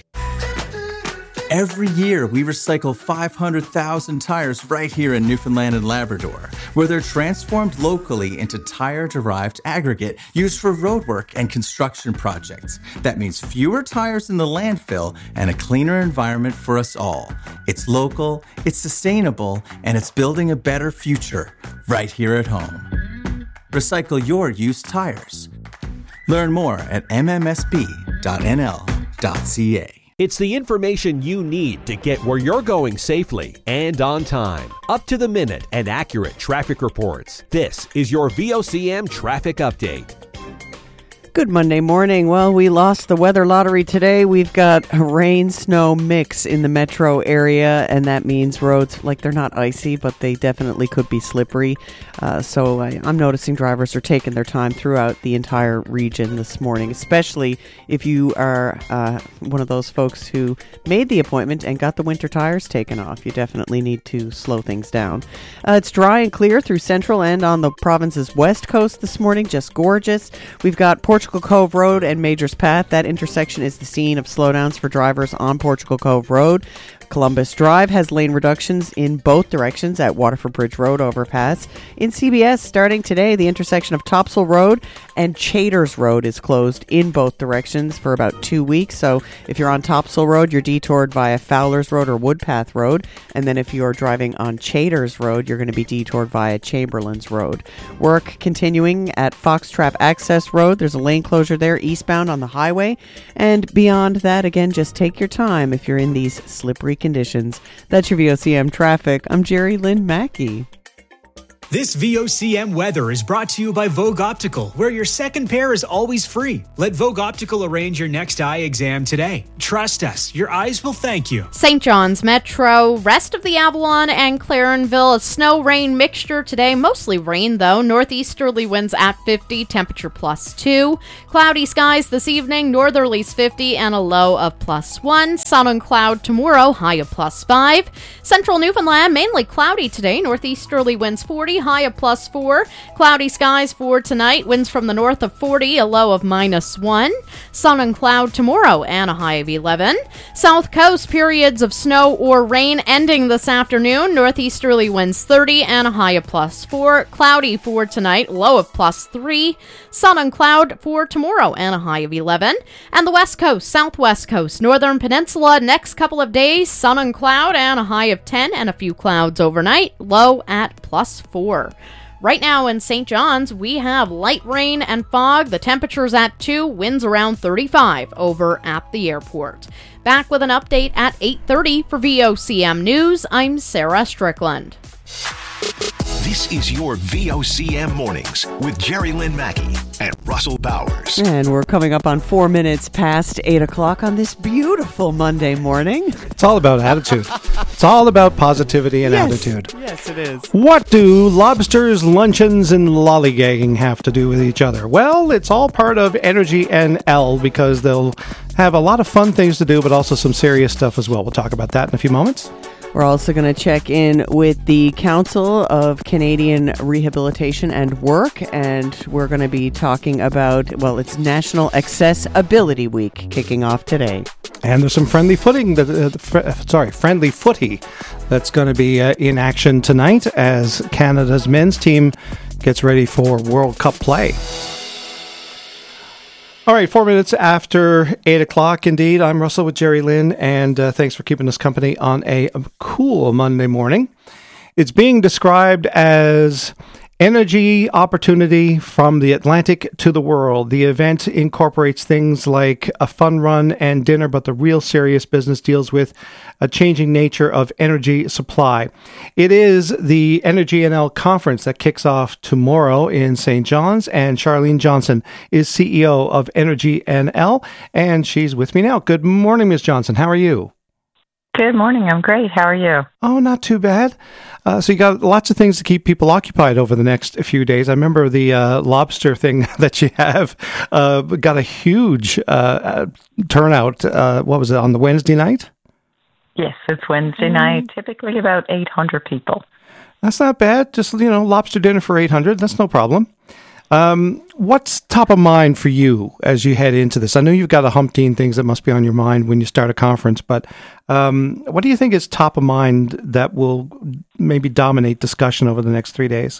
Every year, we recycle five hundred thousand tires right here in Newfoundland and Labrador, where they're transformed locally into tire-derived aggregate used for roadwork and construction projects. That means fewer tires in the landfill and a cleaner environment for us all. It's local, it's sustainable, and it's building a better future right here at home. Recycle your used tires. Learn more at m m s b dot n l dot c a. It's the information you need to get where you're going safely and on time. Up to the minute and accurate traffic reports. This is your V O C M Traffic Update. Good Monday morning. Well, we lost the weather lottery today. We've got a rain-snow mix in the metro area, and that means roads, like they're not icy, but they definitely could be slippery. Uh, so I, I'm noticing drivers are taking their time throughout the entire region this morning, especially if you are uh, one of those folks who made the appointment and got the winter tires taken off. You definitely need to slow things down. Uh, it's dry and clear through central and on the province's west coast this morning. Just gorgeous. We've got Portugal Cove Road and Majors Path. That intersection is the scene of slowdowns for drivers on Portugal Cove Road. Columbus Drive has lane reductions in both directions at Waterford Bridge Road overpass. In C B S, starting today, the intersection of Topsail Road and Chaders Road is closed in both directions for about two weeks. So if you're on Topsail Road, you're detoured via Fowler's Road or Woodpath Road. And then if you're driving on Chaders Road, you're going to be detoured via Chamberlain's Road. Work continuing at Foxtrap Access Road. There's a lane closure there eastbound on the highway. And beyond that, again, just take your time if you're in these slippery conditions. That's your V O C M traffic. I'm Jerry Lynn Mackey. This V O C M weather is brought to you by Vogue Optical, where your second pair is always free. Let Vogue Optical arrange your next eye exam today. Trust us, your eyes will thank you. Saint John's Metro, rest of the Avalon and Clarenville, a snow-rain mixture today. Mostly rain, though. Northeasterly winds at fifty, temperature plus two. Cloudy skies this evening, northerlies fifty, and a low of plus one. Sun and cloud tomorrow, high of plus five. Central Newfoundland, mainly cloudy today. Northeasterly winds forty, high of plus four. Cloudy skies for tonight. Winds from the north of forty, a low of minus one. Sun and cloud tomorrow and a high of eleven. South coast periods of snow or rain ending this afternoon. Northeasterly winds thirty and a high of plus four. Cloudy for tonight, low of plus three. Sun and cloud for tomorrow and a high of eleven. And the west coast, southwest coast, northern peninsula, next couple of days, sun and cloud and a high of ten and a few clouds overnight, low at plus four. Right now in Saint John's, we have light rain and fog. The temperature's at two, winds around thirty-five over at the airport. Back with an update at eight thirty for V O C M News. I'm Sarah Strickland. This is your V O C M Mornings with Jerry Lynn Mackey and Russell Bowers. And we're coming up on four minutes past eight o'clock on this beautiful Monday morning. It's all about attitude. It's all about positivity and yes. attitude. Yes, it is. What do lobsters, luncheons, and lollygagging have to do with each other? Well, it's all part of Energy N L because they'll have a lot of fun things to do, but also some serious stuff as well. We'll talk about that in a few moments. We're also going to check in with the Council of Canadian Rehabilitation and Work, and we're going to be talking about, well, it's National Accessibility Week kicking off today. And there's some friendly footing, that, uh, fr- sorry, friendly footy that's going to be uh, in action tonight as Canada's men's team gets ready for World Cup play. All right, four minutes after eight o'clock, indeed. I'm Russell with Jerry Lynn, and uh, thanks for keeping us company on a, a cool Monday morning. It's being described as energy opportunity from the Atlantic to the world. The event incorporates things like a fun run and dinner, but the real serious business deals with a changing nature of energy supply. It is the Energy N L conference that kicks off tomorrow in Saint John's, and Charlene Johnson is C E O of Energy N L, and she's with me now. Good morning, Miz Johnson. How are you? Good morning. I'm great. How are you? Oh, not too bad. Uh, so you got lots of things to keep people occupied over the next few days. I remember the uh, lobster thing that you have uh, got a huge uh, turnout. Uh, what was it, on the Wednesday night? Yes, it's Wednesday mm-hmm. night. Typically about eight hundred people. That's not bad. Just, you know, lobster dinner for eight hundred. That's no problem. Um, what's top of mind for you as you head into this? I know you've got a umpteen things that must be on your mind when you start a conference, but um, what do you think is top of mind that will maybe dominate discussion over the next three days?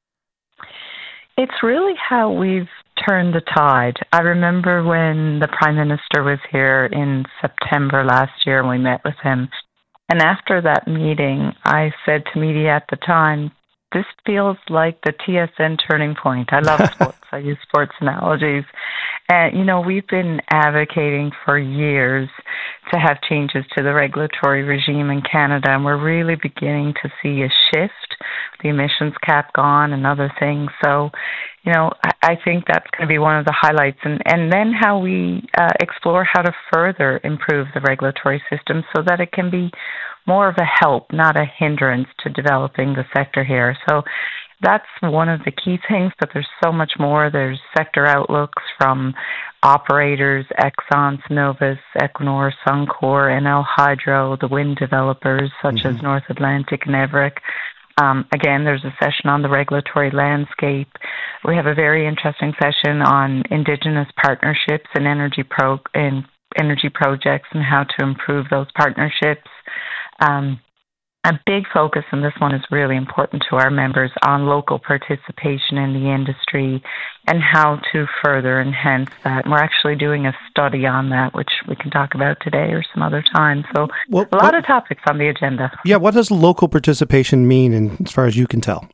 It's really how we've turned the tide. I remember when the Prime Minister was here in September last year and we met with him. And after that meeting, I said to media at the time, this feels like the T S N turning point. I love sports. I use sports analogies. And, you know, we've been advocating for years to have changes to the regulatory regime in Canada, and we're really beginning to see a shift, the emissions cap gone and other things. So, you know, I, I think that's going to be one of the highlights. And, and then how we uh, explore how to further improve the regulatory system so that it can be more of a help, not a hindrance to developing the sector here. So that's one of the key things, but there's so much more. There's sector outlooks from operators, Exxon, Cenovus, Equinor, Suncor, N L Hydro, the wind developers such mm-hmm. as North Atlantic and Everett. Um, again, there's a session on the regulatory landscape. We have a very interesting session on Indigenous partnerships and energy pro in energy projects and how to improve those partnerships. Um, a big focus, and this one is really important to our members, on local participation in the industry and how to further enhance that. And we're actually doing a study on that, which we can talk about today or some other time. So well, a lot what, of topics on the agenda. Yeah, what does local participation mean, in, as far as you can tell?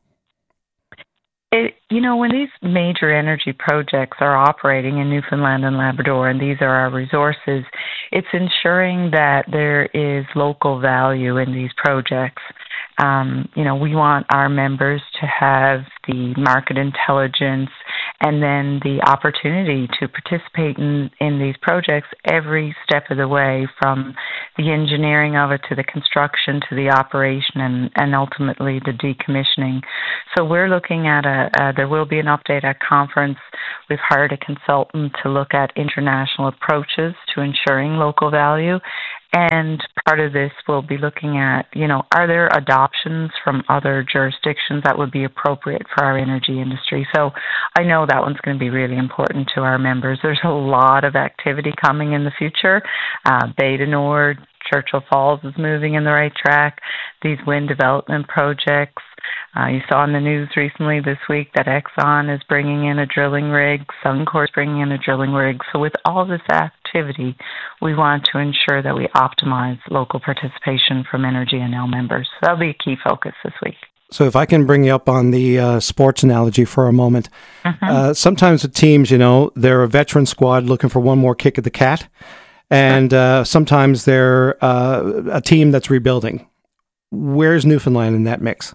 It, you know, when these major energy projects are operating in Newfoundland and Labrador, and these are our resources, it's ensuring that there is local value in these projects. Um, you know, we want our members to have the market intelligence and then the opportunity to participate in, in these projects every step of the way, from the engineering of it to the construction to the operation and, and ultimately the decommissioning. So we're looking at a, a, there will be an update at conference. We've hired a consultant to look at international approaches to ensuring local value. And part of this will be looking at, you know, are there adoptions from other jurisdictions that would be appropriate for our energy industry? So I know that one's going to be really important to our members. There's a lot of activity coming in the future. Uh, Bay du Nord, Churchill Falls is moving in the right track. These wind development projects. Uh, you saw in the news recently this week that Exxon is bringing in a drilling rig, Suncor is bringing in a drilling rig. So with all this activity, we want to ensure that we optimize local participation from Energy N L members. So that'll be a key focus this week. So if I can bring you up on the uh, sports analogy for a moment, Mm-hmm. uh, sometimes with teams, you know, they're a veteran squad looking for one more kick at the cat, and uh, sometimes they're uh, a team that's rebuilding. Where's Newfoundland in that mix?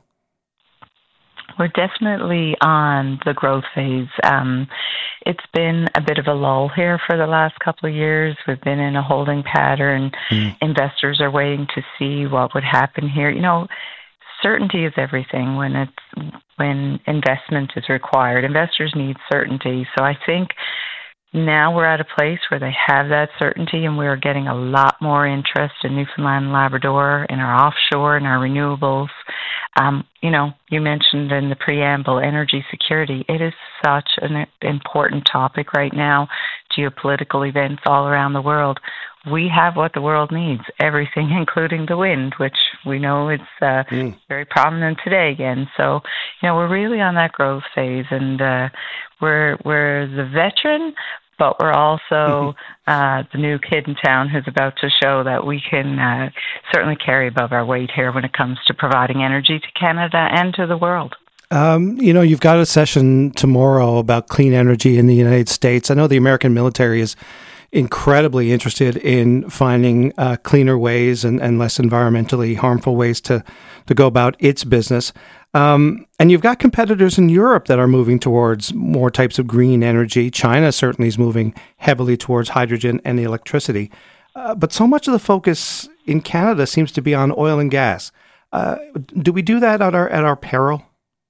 We're definitely on the growth phase. Um, it's been a bit of a lull here for the last couple of years. We've been in a holding pattern. Mm. Investors are waiting to see what would happen here. You know, certainty is everything when it's when investment is required. Investors need certainty. So I think now we're at a place where they have that certainty, and we're getting a lot more interest in Newfoundland and Labrador, in our offshore, in our renewables. Um, you know, you mentioned in the preamble energy security. It is such an important topic right now. Geopolitical events all around the world. We have what the world needs, everything, including the wind, which we know it's uh, mm. very prominent today again. So, you know, we're really on that growth phase, and uh, we're we're the veteran, but we're also uh, the new kid in town who's about to show that we can uh, certainly carry above our weight here when it comes to providing energy to Canada and to the world. Um, you know, you've got a session tomorrow about clean energy in the United States. I know the American military is incredibly interested in finding uh, cleaner ways and, and less environmentally harmful ways to, to go about its business. Um, and you've got competitors in Europe that are moving towards more types of green energy. China certainly is moving heavily towards hydrogen and electricity. Uh, but so much of the focus in Canada seems to be on oil and gas. Uh, do we do that at our at our peril?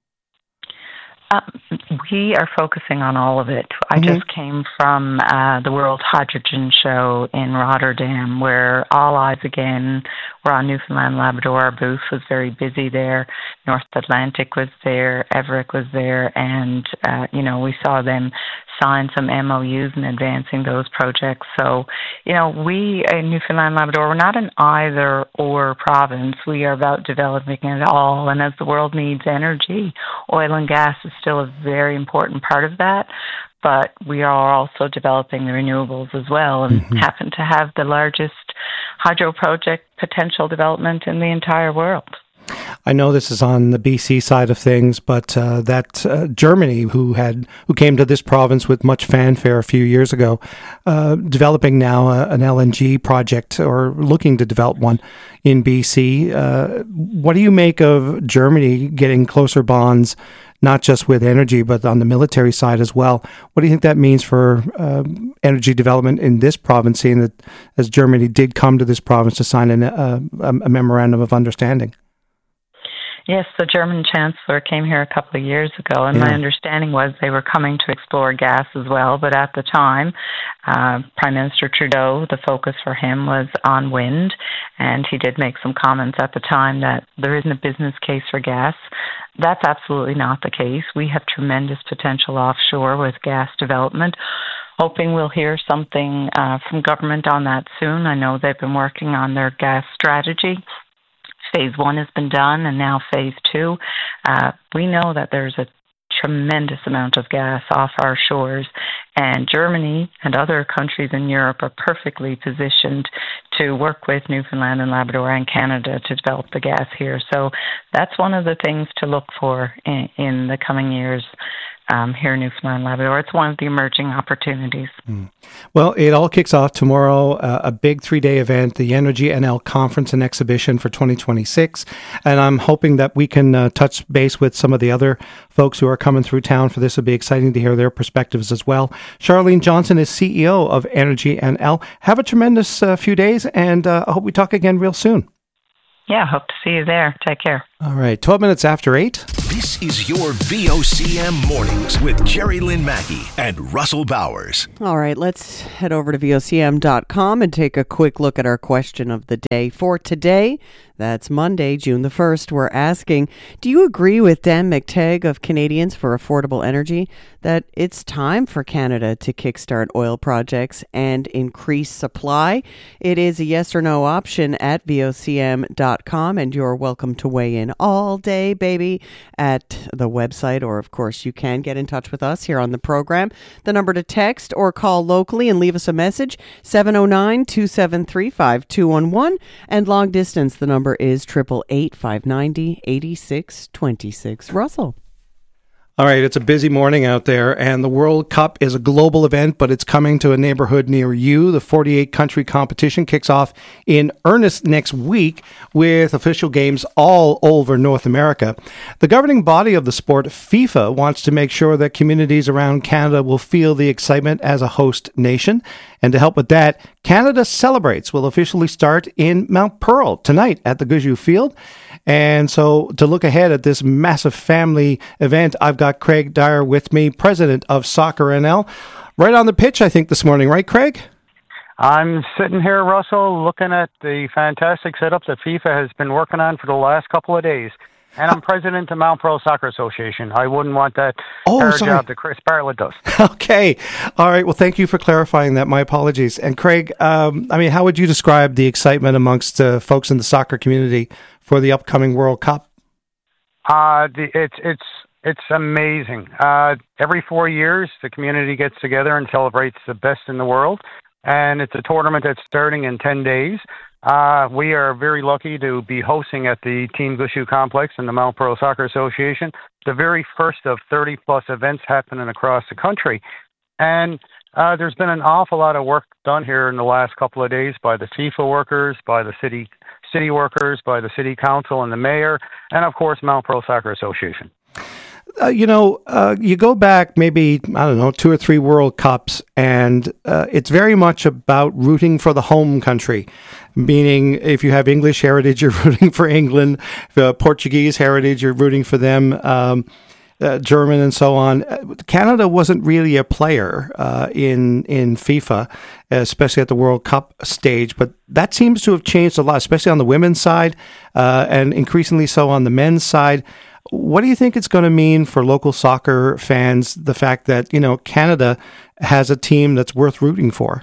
Uh, we are focusing on all of it. I mm-hmm. just came from uh, the World Hydrogen Show in Rotterdam, where all eyes again were on Newfoundland, Labrador. Our booth was very busy there. North Atlantic was there. Everick was there. And, uh, you know, we saw them sign some M O Us and advancing those projects. So, you know, we in Newfoundland, Labrador, we're not an either-or province. We are about developing it all. And as the world needs energy, oil and gas is still a very important part of that. But we are also developing the renewables as well, and mm-hmm. happen to have the largest hydro project potential development in the entire world. I know this is on the B C side of things, but uh, that uh, Germany, who had who came to this province with much fanfare a few years ago, uh, developing now a, an L N G project, or looking to develop one in B C. Uh, what do you make of Germany getting closer bonds, not just with energy, but on the military side as well? What do you think that means for uh, energy development in this province, seeing that as Germany did come to this province to sign an, uh, a, a memorandum of understanding? Yes, the German chancellor came here a couple of years ago, and yeah. my understanding was they were coming to explore gas as well. But at the time, uh, Prime Minister Trudeau, the focus for him was on wind, and he did make some comments at the time that there isn't a business case for gas. That's absolutely not the case. We have tremendous potential offshore with gas development. Hoping we'll hear something uh, from government on that soon. I know they've been working on their gas strategy. phase one has been done, and now phase two. Uh, we know that there's a tremendous amount of gas off our shores, and Germany and other countries in Europe are perfectly positioned to work with Newfoundland and Labrador and Canada to develop the gas here. So that's one of the things to look for in, in the coming years um, here in Newfoundland and Labrador. It's one of the emerging opportunities. Mm. Well, it all kicks off tomorrow, uh, a big three-day event, the Energy N L Conference and Exhibition for twenty twenty-six. And I'm hoping that we can uh, touch base with some of the other folks who are coming through town for this. It'll be exciting to hear their perspectives as well. Charlene Johnson is C E O of Energy N L. Have a tremendous uh, few days, and uh, I hope we talk again real soon. Yeah, hope to see you there. Take care. All right, twelve minutes after eight. This is your V O C M Mornings with Jerry Lynn Mackey and Russell Bowers. All right, let's head over to V O C M dot com and take a quick look at our question of the day for today. That's Monday, June the first. We're asking, do you agree with Dan McTeague of Canadians for Affordable Energy that it's time for Canada to kickstart oil projects and increase supply? It is a yes or no option at V O C M dot com, and you're welcome to weigh in all day, baby, at the website, or of course you can get in touch with us here on the program. The number to text or call locally and leave us a message, seven oh nine, two seven three, five two one one, and long distance, the number is eight eight eight, five nine zero, eight six two six. Russell. All right, it's a busy morning out there, and the World Cup is a global event, but it's coming to a neighborhood near you. The forty-eight country competition kicks off in earnest next week with official games all over North America. The governing body of the sport, FIFA, wants to make sure that communities around Canada will feel the excitement as a host nation. And to help with that, Canada Celebrates will officially start in Mount Pearl tonight at the Gouju Field. And so to look ahead at this massive family event, I've got Craig Dyer with me, president of Soccer N L. Right on the pitch, I think, this morning. Right, Craig? I'm sitting here, Russell, looking at the fantastic setup that FIFA has been working on for the last couple of days. And I'm president of Mount Pearl Soccer Association. I wouldn't want that oh, hard sorry. job that Chris Bartlett does. Okay. All right. Well, thank you for clarifying that. My apologies. And Craig, um, I mean, how would you describe the excitement amongst uh, folks in the soccer community for the upcoming World Cup? Uh, the, it's it's it's amazing. Uh, every four years, the community gets together and celebrates the best in the world. And it's a tournament that's starting in ten days. Uh, we are very lucky to be hosting at the Team Gouju Complex in the Mount Pearl Soccer Association, the very first of thirty plus events happening across the country. And uh, there's been an awful lot of work done here in the last couple of days by the FIFA workers, by the city city workers, by the city council and the mayor, and of course, Mount Pearl Soccer Association. Uh, you know, uh, you go back maybe, I don't know, two or three World Cups, and uh, it's very much about rooting for the home country. Meaning, if you have English heritage, you're rooting for England. If, uh, Portuguese heritage, you're rooting for them. Um, uh, German and so on. Canada wasn't really a player uh, in in FIFA, especially at the World Cup stage. But that seems to have changed a lot, especially on the women's side, uh, and increasingly so on the men's side. What do you think it's going to mean for local soccer fans, the fact that, you know, Canada has a team that's worth rooting for?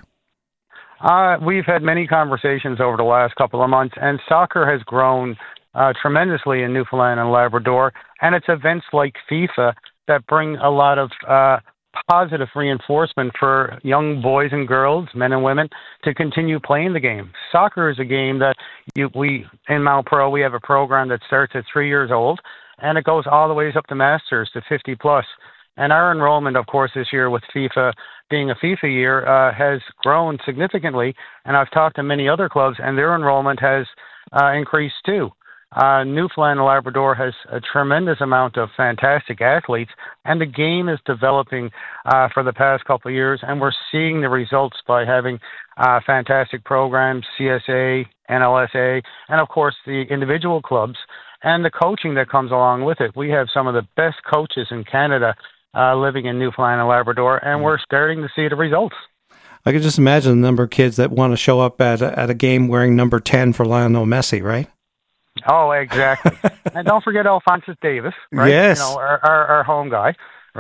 Uh, we've had many conversations over the last couple of months, and soccer has grown uh, tremendously in Newfoundland and Labrador, and it's events like FIFA that bring a lot of uh, positive reinforcement for young boys and girls, men and women, to continue playing the game. Soccer is a game that you, we, in Mount Pearl, we have a program that starts at three years old, and it goes all the way up to Masters to fifty plus. And our enrollment, of course, this year with FIFA being a FIFA year, uh, has grown significantly. And I've talked to many other clubs, and their enrollment has uh, increased too. Uh, Newfoundland and Labrador has a tremendous amount of fantastic athletes, and the game is developing uh, for the past couple of years, and we're seeing the results by having uh, fantastic programs, C S A, N L S A, and of course the individual clubs, and the coaching that comes along with it. We have some of the best coaches in Canada uh, living in Newfoundland and Labrador, and we're starting to see the results. I can just imagine the number of kids that want to show up at a, at a game wearing number ten for Lionel Messi, right? Oh, exactly. And don't forget Alphonsus Davis, right? Yes. You know, our, our, our home guy, right?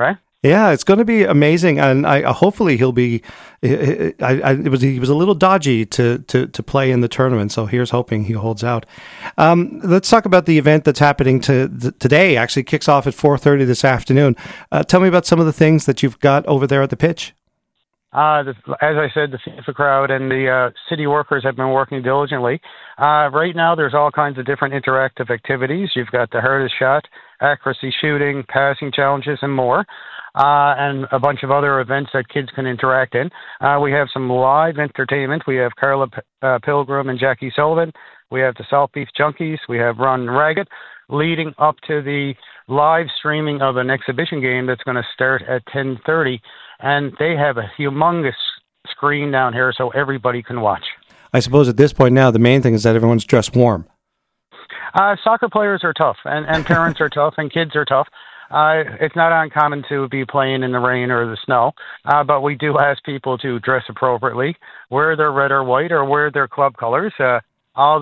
Yeah, it's going to be amazing, and I, hopefully he'll be. I, I, it was he was a little dodgy to, to, to play in the tournament, so here's hoping he holds out. Um, let's talk about the event that's happening to, the, today. Actually, kicks off at four thirty this afternoon. Uh, tell me about some of the things that you've got over there at the pitch. Uh, the, as I said, the FIFA crowd and the uh, city workers have been working diligently. Uh, right now, there's all kinds of different interactive activities. You've got the hardest shot, accuracy shooting, passing challenges, and more. Uh, and a bunch of other events that kids can interact in. Uh, we have some live entertainment. We have Carla uh, Pilgrim and Jackie Sullivan. We have the Salt Beef Junkies. We have Run Ragged, leading up to the live streaming of an exhibition game that's going to start at ten thirty. And they have a humongous screen down here so everybody can watch. I suppose at this point now, the main thing is that everyone's dressed warm. Uh, soccer players are tough, and, and parents are tough, and kids are tough. Uh, it's not uncommon to be playing in the rain or the snow, uh, but we do ask people to dress appropriately, wear their red or white, or wear their club colors. Uh, all